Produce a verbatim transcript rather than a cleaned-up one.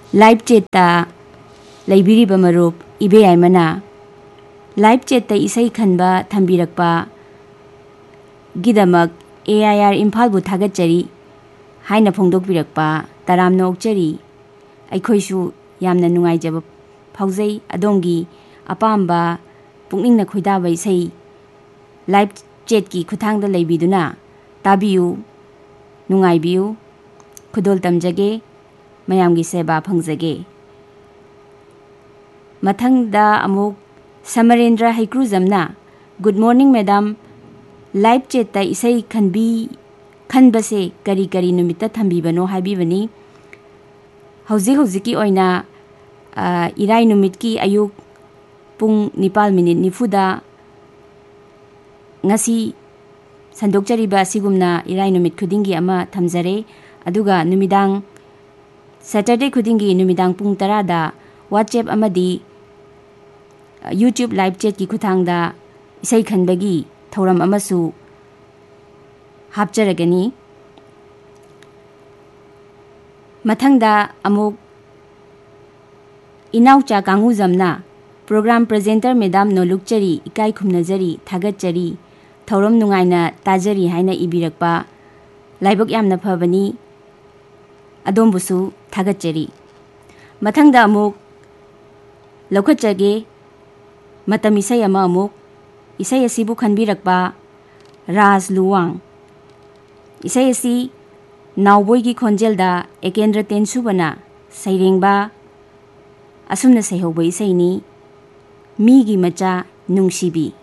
live चेता लेबिरिब मरूप इबे आइमना live चेता इसई खनबा थंबिरकपा गिदमक ए I R Imphal बु थागतचरी हाइना फोंदोकबिरकपा तरामना ओकचरी अखोइसु यामना नुंगाइजब फाउजै अदोंगी अपाम्बा पुकनिंगना खोइदाबा इसई लाइव चेट की खुथांगदा लेबिदुना ताबियु नुंगाइबियु खुदोल तमजगे मयामगी सेवा फंगजगे मथंगदा अमुक Samarendra हैक्रुजमना good morning madam live चेता इसई खनबी खनबसे करी करी नुमिता थंबीबनो हाइबिबनी हौजी हौजी की ओइना इराई नुमित की अयुक पुंग Nepal minute निफुदा ngasi sandokchariba sigumna irai numit khudingi ama thamjare aduga numidang saturday khudingi numidang pung tara da whatsapp amadi youtube live chat ki khuthangda isai khanbagi thoram amasu hapjaragani mathangda amuk inaucha kangu jamna program presenter madam nolukchari ikai khumnajari thagachari थौरम नुंगाइना ताजरी हाइना इबिरकपा लाइबक यामना फबनी अदोमबुसु थागचरी मथंगदा अमुक लौखचगे मतम इसई अमा अमुक इसई असिबु खनबिरकपा राज लुवांग इसई असि नावबोई की खोंजेलदा एकेंद्र तेनसुबना सैरेंबा असुमना सैहोबो इसईनी मीगी मचा नुंगसिबी